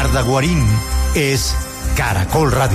Marta Guarín es Caracol Radio.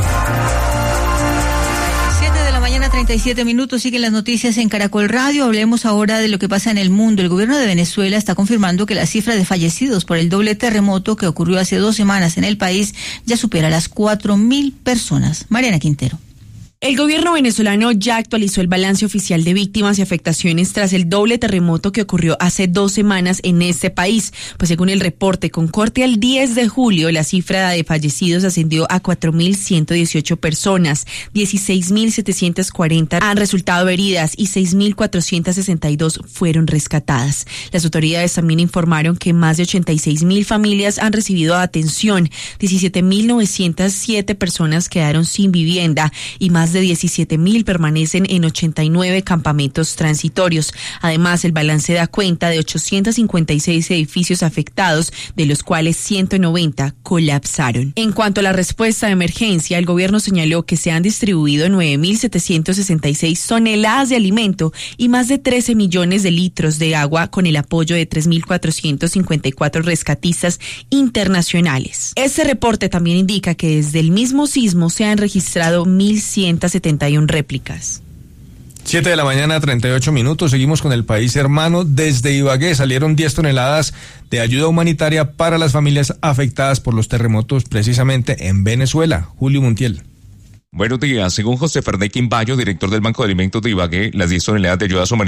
37 minutos, siguen las noticias en Caracol Radio. Hablemos ahora de lo que pasa en el mundo. El gobierno de Venezuela está confirmando que la cifra de fallecidos por el doble terremoto que ocurrió hace 2 semanas en el país ya supera las 4.000 personas. Mariana Quintero. El gobierno venezolano ya actualizó el balance oficial de víctimas y afectaciones tras el doble terremoto que ocurrió hace 2 semanas en este país. Pues según el reporte, con corte al 10 de julio, la cifra de fallecidos ascendió a 4.118 personas. 16.740 han resultado heridas y 6.462 fueron rescatadas. Las autoridades también informaron que más de 86.000 familias han recibido atención. 17.907 personas quedaron sin vivienda y más de 17.000 permanecen en 89 campamentos transitorios. Además, el balance da cuenta de 856 edificios afectados, de los cuales 190 colapsaron. En cuanto a la respuesta de emergencia, el gobierno señaló que se han distribuido 9.766 toneladas de alimento y más de 13 millones de litros de agua con el apoyo de 3.454 rescatistas internacionales. Este reporte también indica que desde el mismo sismo se han registrado 1.171 réplicas. 7 de la mañana, 38 minutos. Seguimos con el país hermano. Desde Ibagué salieron 10 toneladas de ayuda humanitaria para las familias afectadas por los terremotos precisamente en Venezuela. Julio Montiel. Buenos días. Según José Fernández Quimbayo, director del Banco de Alimentos de Ibagué, las 10 toneladas de ayudas humanitarias